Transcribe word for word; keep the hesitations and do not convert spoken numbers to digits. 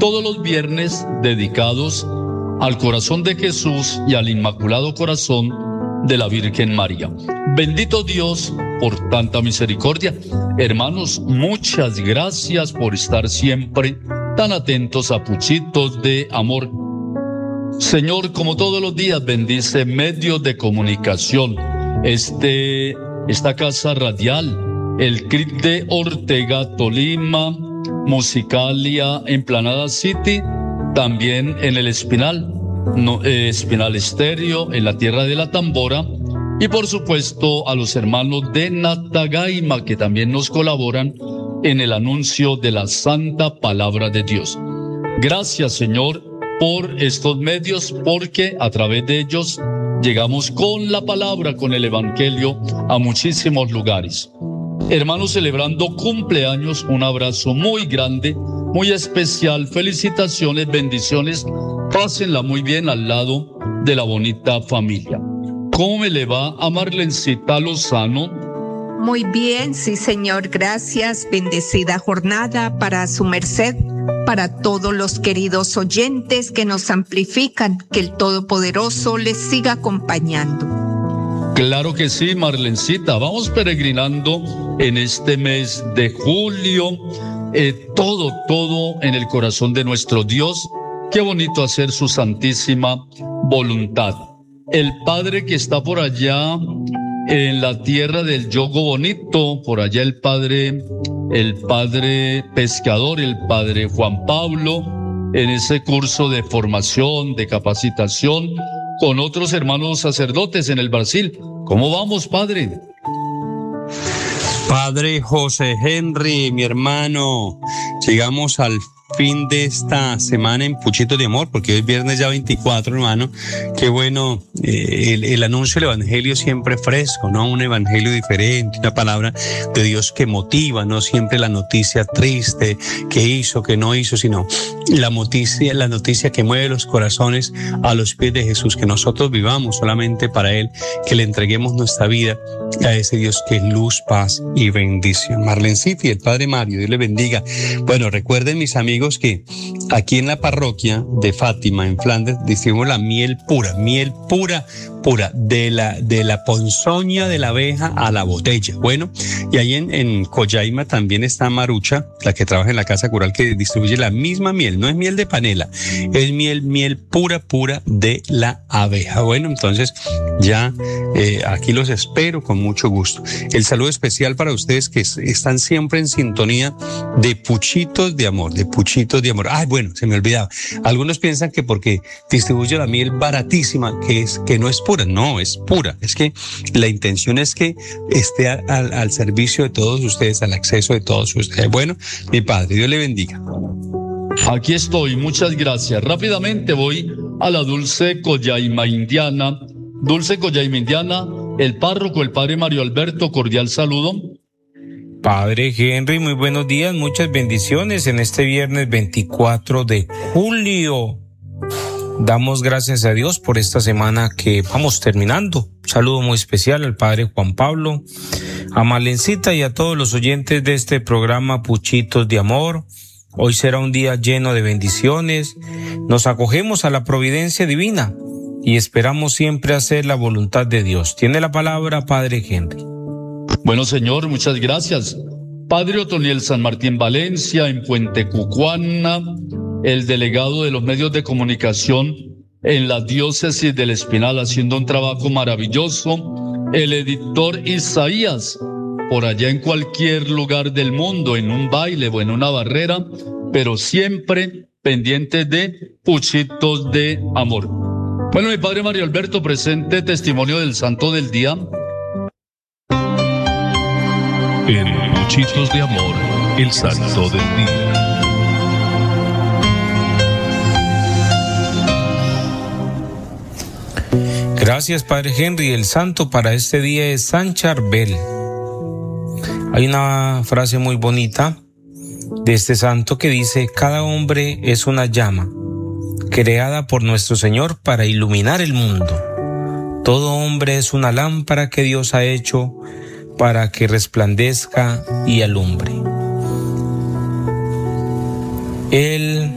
todos los viernes dedicados al corazón de Jesús y al Inmaculado Corazón de la Virgen María. Bendito Dios por tanta misericordia. Hermanos, muchas gracias por estar siempre tan atentos a Puchitos de Amor. Señor, como todos los días, bendice medios de comunicación, este, esta casa radial, el C R I T de Ortega, Tolima, Musicalia, Emplanada City, también en el Espinal, no, eh, Espinal Estéreo, en la Tierra de la Tambora, y por supuesto a los hermanos de Natagaima que también nos colaboran en el anuncio de la Santa Palabra de Dios. Gracias, Señor, por estos medios, porque a través de ellos llegamos con la palabra, con el Evangelio, a muchísimos lugares. Hermanos, celebrando cumpleaños, un abrazo muy grande, muy especial, felicitaciones, bendiciones, pásenla muy bien al lado de la bonita familia. ¿Cómo me le va a Marlencita Lozano? Muy bien, sí señor, gracias, bendecida jornada para su merced, para todos los queridos oyentes que nos amplifican, que el Todopoderoso les siga acompañando. Claro que sí, Marlencita, vamos peregrinando en este mes de julio, eh, todo, todo en el corazón de nuestro Dios. Qué bonito hacer su santísima voluntad. El Padre que está por allá en la tierra del Yogo Bonito, por allá el Padre, el Padre pescador, el Padre Juan Pablo, en ese curso de formación, de capacitación, con otros hermanos sacerdotes en el Brasil. ¿Cómo vamos, Padre? Padre José Henry, mi hermano, llegamos al fin de esta semana en Puchitos de Amor, porque hoy es viernes ya veinticuatro, hermano. Qué bueno, eh, el, el anuncio del Evangelio siempre fresco, ¿no? Un Evangelio diferente, una palabra de Dios que motiva, no siempre la noticia triste, que hizo, que no hizo, sino la noticia, la noticia que mueve los corazones a los pies de Jesús, que nosotros vivamos solamente para Él, que le entreguemos nuestra vida a ese Dios que es luz, paz y bendición. Marlencita y el Padre Mario, Dios le bendiga. Bueno, recuerden, mis amigos, que aquí en la parroquia de Fátima, en Flandes, distribuimos la miel pura, miel pura, pura, de la, de la ponzoña de la abeja a la botella. Bueno, y ahí en, en Collaima también está Marucha, la que trabaja en la Casa Cural, que distribuye la misma miel, no es miel de panela, es miel, miel pura, pura de la abeja. Bueno, entonces ya eh, aquí los espero con mucho gusto. El saludo especial para ustedes que están siempre en sintonía de Puchitos de Amor, de Puchitos de Amor. Ay, bueno, se me olvidaba. Algunos piensan que porque distribuyo la miel baratísima, que es que no es pura. No, es pura. Es que la intención es que esté al, al servicio de todos ustedes, al acceso de todos ustedes. Bueno, mi Padre, Dios le bendiga. Aquí estoy, muchas gracias. Rápidamente voy a la Dulce Collaima Indiana. Dulce Collaima Indiana, el párroco, el Padre Mario Alberto, cordial saludo. Padre Henry, muy buenos días, muchas bendiciones en este viernes veinticuatro de julio. Damos gracias a Dios por esta semana que vamos terminando. Un saludo muy especial al Padre Juan Pablo, a Marlencita y a todos los oyentes de este programa Puchitos de Amor. Hoy será un día lleno de bendiciones. Nos acogemos a la providencia divina y esperamos siempre hacer la voluntad de Dios. Tiene la palabra Padre Henry. Bueno, señor, muchas gracias. Padre Otoniel San Martín Valencia, en Puente Cucuana, el delegado de los medios de comunicación en la diócesis del Espinal, haciendo un trabajo maravilloso. El editor Isaías, por allá en cualquier lugar del mundo, en un baile o en una barrera, pero siempre pendiente de Puchitos de Amor. Bueno, mi Padre Mario Alberto, presente testimonio del santo del día. En Puchitos de Amor, el santo del día. Gracias, Padre Henry. El santo para este día es San Charbel. Hay una frase muy bonita de este santo que dice: cada hombre es una llama creada por nuestro Señor para iluminar el mundo. Todo hombre es una lámpara que Dios ha hecho para que resplandezca y alumbre. Él